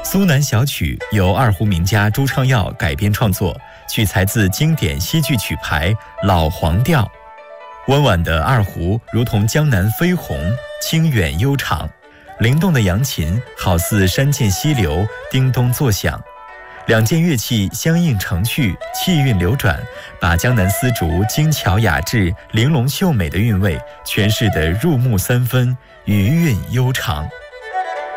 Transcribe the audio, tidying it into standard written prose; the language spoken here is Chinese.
苏南小曲由二胡名家朱昌耀改编创作，取材自经典西剧曲牌《老黄调》。温婉的二胡如同江南飞鸿，清远悠长；灵动的扬琴好似山涧溪流，叮咚作响。两件乐器相映成趣，气韵流转，把江南丝竹精巧雅致、玲珑秀美的韵味诠释得入木三分，余韵悠长。